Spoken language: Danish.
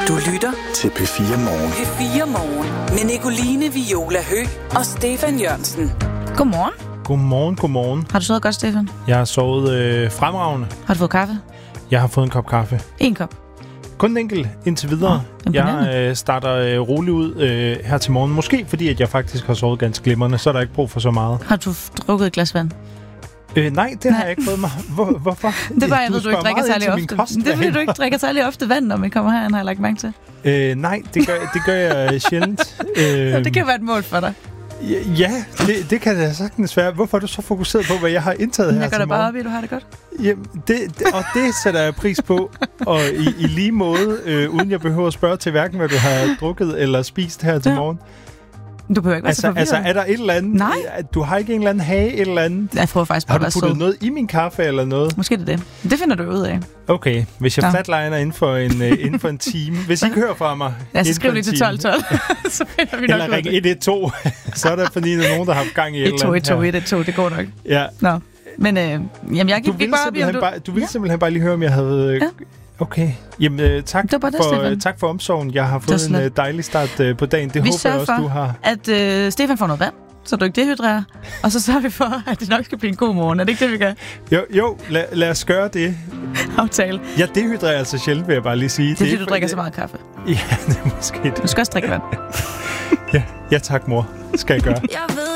Du lytter til P4 Morgen. P4 Morgen med Nicoline Viola Høgh og Stefan Jørgensen. Godmorgen. Godmorgen. Har du sovet godt, Stefan? Jeg har sovet fremragende. Har du fået kaffe? Jeg har fået en kop kaffe. En kop? Kun en enkelt indtil videre. Jeg starter roligt ud her til morgen. Måske fordi, at jeg faktisk har sovet ganske glimrende, så er der ikke brug for så meget. Har du drukket et glas vand? Nej, det har jeg ikke fået mig. Hvorfor? Det er bare, jeg ved, du ikke drikker særlig ofte. Det er fordi, du ikke drikker særlig ofte vand, når man kommer herind, har jeg lagt mærke til. Nej, det gør jeg sjældent. Det kan være et mål for dig. Ja, det kan det sagtens være. Hvorfor er du så fokuseret på, hvad jeg har indtaget her til morgen? Jeg går da bare op i, at du har det godt. Jamen, det sætter jeg pris på. Og i lige måde, uden jeg behøver at spørge til hverken, hvad du har drukket eller spist her til morgen. Du behøver ikke være så forvirret. Altså, er der et eller andet? Nej. Du har ikke en eller anden hage, et eller andet? Jeg prøver faktisk bare at være sød. Har du puttet noget i min kaffe eller noget? Måske det er det. Det finder du ud af. Okay, hvis jeg flatliner inden for en time. Hvis I ikke hører fra mig. Ja, så skriv lige til 1212. Så finder vi nok eller ring 112. Så er der fordi, der er nogen, der har haft gang i et eller andet 112, det går nok. Ja. Nå. Men jamen, jeg gik bare op i, du ville simpelthen bare lige høre, om jeg havde... Ja. Okay. Jamen, tak for omsorgen. Jeg har fået en dejlig start på dagen. Det håber jeg også, du har. At Stefan får noget vand, så du ikke dehydrerer. Og så sørger vi for, at det nok skal blive en god morgen. Er det ikke det, vi gør? Jo, lad os gøre det. Aftale. Jeg dehydrerer altså sjældent, vil jeg bare lige sige. Det er fordi, du drikker så meget kaffe. Ja, det er måske det. Du skal også drikke vand. Ja, tak mor. Skal jeg gøre. Jeg ved